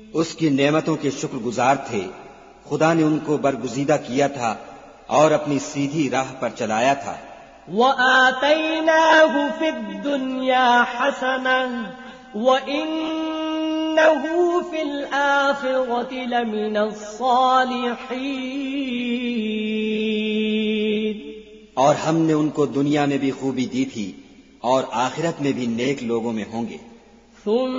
उसकी नेमतों के शुक्रगुजार थे। खुदा ने उनको बरगुजीदा किया था और अपनी सीधी राह पर चलाया था। वआतैनाहु फिद्दुन्या हसनह वइन्नहु फिल आखिरति लमिनस सालिहीन। और हमने उनको दुनिया में भी खूबी दी थी और आखिरत में भी नेक लोगों में होंगे।